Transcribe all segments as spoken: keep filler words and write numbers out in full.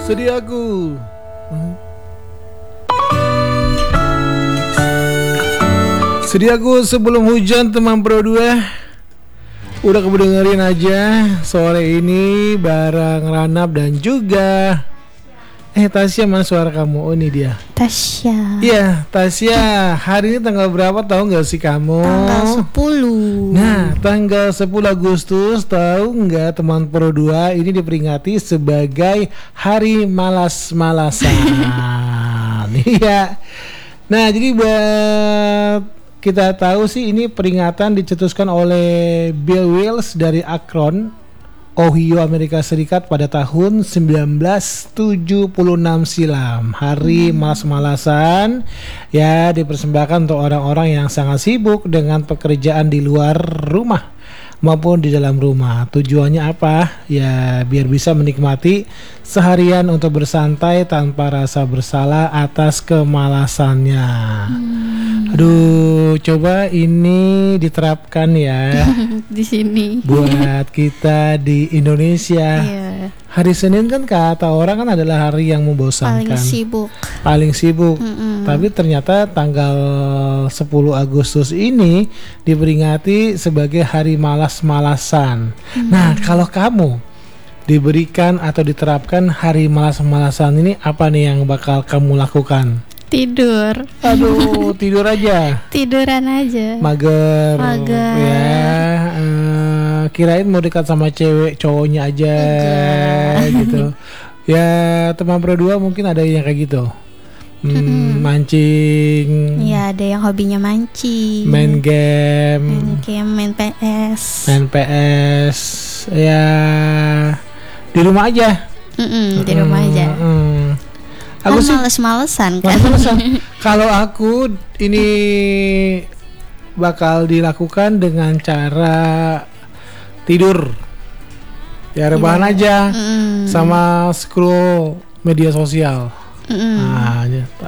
Sedih aku. Sedih aku sebelum hujan teman Pro dua. Udah kamu dengerin aja sore ini bareng Ranap dan juga Eh Tasya, mana suara kamu? Oh ini dia Tasya. Iya Tasya, hari ini tanggal berapa tahu nggak sih kamu? Tanggal sepuluh. Nah tanggal sepuluh Agustus, tahu nggak teman Pro dua, ini diperingati sebagai Hari Malas-Malasan. Iya. Nah jadi buat kita tahu sih ini peringatan dicetuskan oleh Bill Wills dari Akron, Ohio, Amerika Serikat pada tahun sembilan belas tujuh puluh enam silam. Hari hmm. malas-malasan ya dipersembahkan untuk orang-orang yang sangat sibuk dengan pekerjaan di luar rumah maupun di dalam rumah. Tujuannya apa? Ya biar bisa menikmati seharian untuk bersantai tanpa rasa bersalah atas kemalasannya. Hmm. Aduh, coba ini diterapkan ya di sini buat kita di Indonesia. Iya. Hari Senin kan kata orang kan adalah hari yang membosankan, paling sibuk. Paling sibuk. Mm-mm. Tapi ternyata tanggal sepuluh Agustus ini diperingati sebagai Hari Malas-Malasan. Mm. Nah, kalau kamu diberikan atau diterapkan Hari Malas-Malasan ini, apa nih yang bakal kamu lakukan? Tidur. Aduh, tidur aja. Tiduran aja. Mager. Mager. Ya, uh, kirain mau dekat sama cewek cowoknya aja. Mager. Gitu. Ya, teman Pro dua mungkin ada yang kayak gitu. Hmm, mm-hmm. Mancing. Iya, ada yang hobinya mancing. Main game. Main game, main P S. Main P S. Ya, di rumah aja. Mm-mm, di rumah mm, aja. Mm. Aku kan males-malesan kan. Males-malesan. Kalau aku ini bakal dilakukan dengan cara tidur. Ya rebahan yeah. aja mm. sama scroll media sosial. Mm. Nah,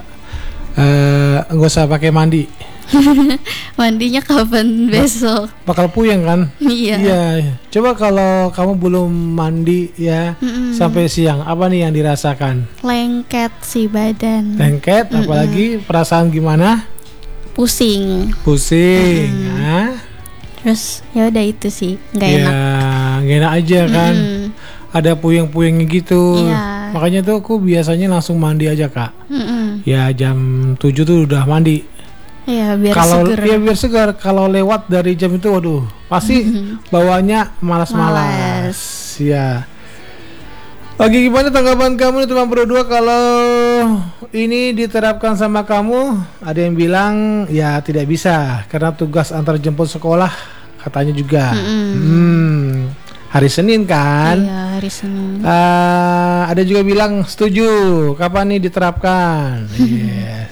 uh, nggak usah pakai mandi. Mandinya kapan besok? Bakal puyeng kan? Iya. Iya. Coba kalau kamu belum mandi ya Mm-mm. sampai siang, apa nih yang dirasakan? Lengket sih badan. Lengket, Mm-mm. apalagi perasaan gimana? Pusing. Pusing. Nah. Terus ya udah itu sih, nggak ya, enak. Nggak enak aja kan? Mm-mm. Ada puyeng-puyengnya gitu. Iya. Makanya tuh aku biasanya langsung mandi aja kak. Mm-mm. Ya jam tujuh tuh udah mandi. Iya, biar kalau seger. Ya biar segar. Kalau lewat dari jam itu, waduh, pasti mm-hmm. bawanya malas-malas. Malas. Ya. Oke, gimana tanggapan kamu nih teman Pro dua kalau ini diterapkan sama kamu? Ada yang bilang ya tidak bisa karena tugas antar jemput sekolah katanya juga. Mm-hmm. Hmm, hari Senin kan? Iya, hari Senin. Uh, ada juga bilang setuju. Kapan nih diterapkan? Yes.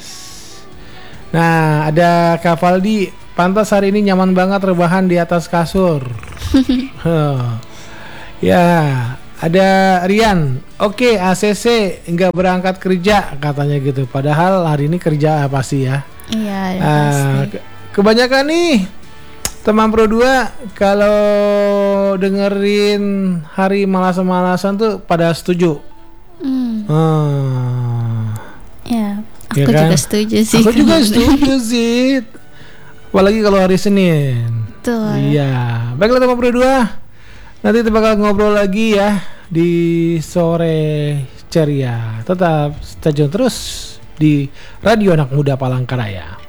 Nah, ada Kak Valdi, pantas hari ini nyaman banget rebahan di atas kasur. huh. Ya, ada Rian. Oke, A C C nggak berangkat kerja katanya gitu. Padahal hari ini kerja pasti ya. Iya, ya, uh, pasti. Ke- kebanyakan nih teman Pro dua kalau dengerin Hari Malas-Malasan tuh pada setuju. Hmm. Hmm. Ya. Aku Ya kan? juga setuju sih. Aku juga setuju sih. Apalagi kalau hari Senin. Betul. Iya. Baiklah teman Pro dua. Nanti kita bakal ngobrol lagi ya di sore ceria. Tetap stay tune terus di Radio Anak Muda Palangkaraya.